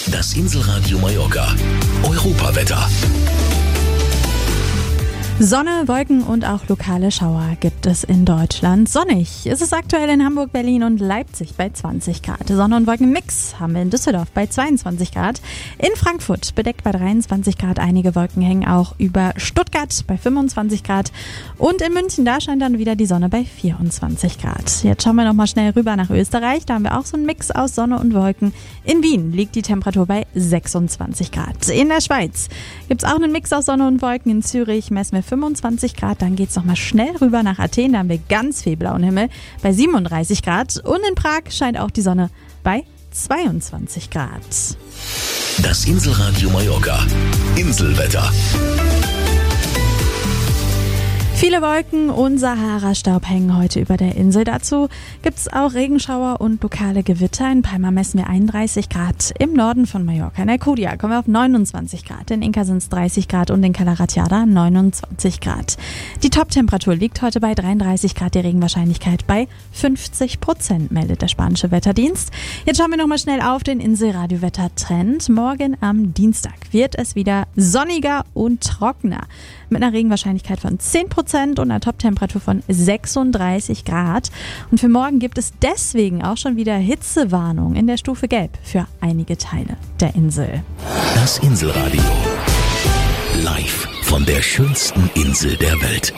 Das Inselradio Mallorca. Europawetter. Sonne, Wolken und auch lokale Schauer gibt es in Deutschland. Sonnig ist es aktuell in Hamburg, Berlin und Leipzig bei 20 Grad. Sonne- und Wolkenmix haben wir in Düsseldorf bei 22 Grad. In Frankfurt bedeckt bei 23 Grad. Einige Wolken hängen auch über Stuttgart bei 25 Grad. Und in München, da scheint dann wieder die Sonne bei 24 Grad. Jetzt schauen wir nochmal schnell rüber nach Österreich. Da haben wir auch so einen Mix aus Sonne und Wolken. In Wien liegt die Temperatur bei 26 Grad. In der Schweiz gibt es auch einen Mix aus Sonne und Wolken. In Zürich messen wir 25 Grad, dann geht es nochmal schnell rüber nach Athen, da haben wir ganz viel blauen Himmel bei 37 Grad und in Prag scheint auch die Sonne bei 22 Grad. Das Inselradio Mallorca. Inselwetter. Viele Wolken und Sahara-Staub hängen heute über der Insel. Dazu gibt es auch Regenschauer und lokale Gewitter. In Palma messen wir 31 Grad. Im Norden von Mallorca, in Alcudia, kommen wir auf 29 Grad. In Inca sind es 30 Grad und in Cala Ratjada 29 Grad. Die Top-Temperatur liegt heute bei 33 Grad. Die Regenwahrscheinlichkeit bei 50%, meldet der spanische Wetterdienst. Jetzt schauen wir nochmal schnell auf den Inselradio-Wettertrend. Morgen am Dienstag wird es wieder sonniger und trockener. Mit einer Regenwahrscheinlichkeit von 10% und einer Top-Temperatur von 36 Grad. Und für morgen gibt es deswegen auch schon wieder Hitzewarnung in der Stufe Gelb für einige Teile der Insel. Das Inselradio. Live von der schönsten Insel der Welt.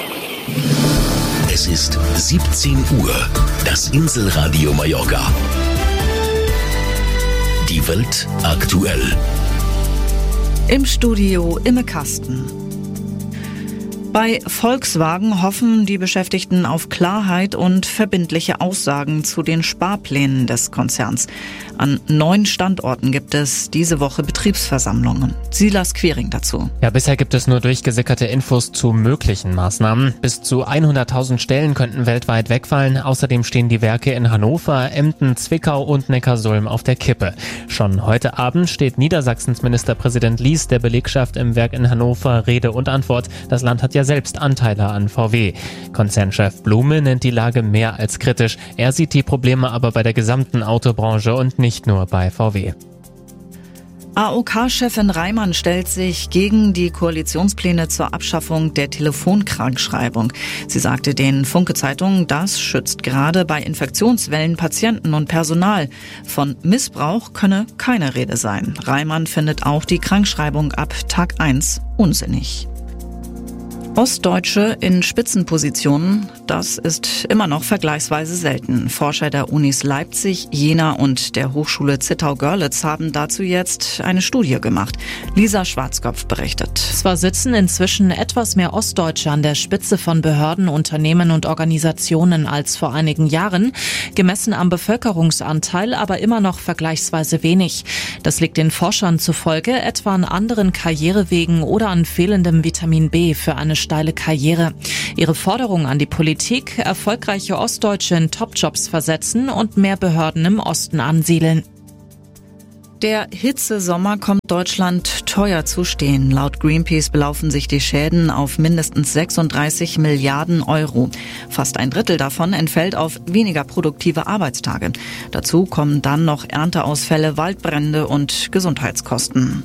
Es ist 17 Uhr. Das Inselradio Mallorca. Die Welt aktuell. Im Studio Imme Kasten. Bei Volkswagen hoffen die Beschäftigten auf Klarheit und verbindliche Aussagen zu den Sparplänen des Konzerns. An 9 Standorten gibt es diese Woche Betriebsversammlungen. Silas Quiring dazu. Ja, bisher gibt es nur durchgesickerte Infos zu möglichen Maßnahmen. Bis zu 100.000 Stellen könnten weltweit wegfallen. Außerdem stehen die Werke in Hannover, Emden, Zwickau und Neckarsulm auf der Kippe. Schon heute Abend steht Niedersachsens Ministerpräsident Lies der Belegschaft im Werk in Hannover Rede und Antwort. Das Land hat ja selbst Anteile an VW. Konzernchef Blume nennt die Lage mehr als kritisch. Er sieht die Probleme aber bei der gesamten Autobranche und nicht nur bei VW. AOK-Chefin Reimann stellt sich gegen die Koalitionspläne zur Abschaffung der Telefonkrankschreibung. Sie sagte den Funke-Zeitungen, das schützt gerade bei Infektionswellen Patienten und Personal. Von Missbrauch könne keine Rede sein. Reimann findet auch die Krankschreibung ab Tag 1 unsinnig. Ostdeutsche in Spitzenpositionen, das ist immer noch vergleichsweise selten. Forscher der Unis Leipzig, Jena und der Hochschule Zittau-Görlitz haben dazu jetzt eine Studie gemacht. Lisa Schwarzkopf berichtet. Zwar sitzen inzwischen etwas mehr Ostdeutsche an der Spitze von Behörden, Unternehmen und Organisationen als vor einigen Jahren, gemessen am Bevölkerungsanteil aber immer noch vergleichsweise wenig. Das liegt den Forschern zufolge etwa an anderen Karrierewegen oder an fehlendem Vitamin B für eine steile Karriere. Ihre Forderung an die Politik: erfolgreiche Ostdeutsche in Topjobs versetzen und mehr Behörden im Osten ansiedeln. Der Hitzesommer kommt Deutschland teuer zu stehen. Laut Greenpeace belaufen sich die Schäden auf mindestens 36 Milliarden Euro. Fast ein Drittel davon entfällt auf weniger produktive Arbeitstage. Dazu kommen dann noch Ernteausfälle, Waldbrände und Gesundheitskosten.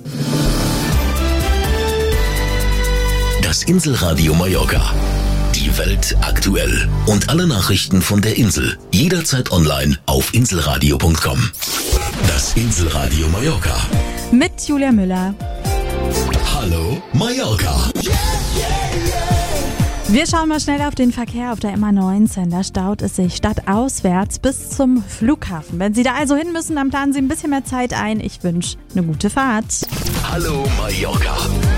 Das Inselradio Mallorca. Die Welt aktuell. Und alle Nachrichten von der Insel. Jederzeit online auf inselradio.com. Das Inselradio Mallorca. Mit Julia Müller. Hallo Mallorca. Wir schauen mal schnell auf den Verkehr auf der MA19. Da staut es sich stadtauswärts bis zum Flughafen. Wenn Sie da also hin müssen, dann planen Sie ein bisschen mehr Zeit ein. Ich wünsche eine gute Fahrt. Hallo Mallorca.